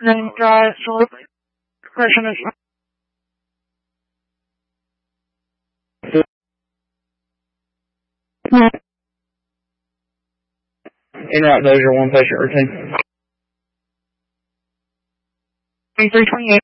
Then delivery question is. En route, those are one patient routine. 2328.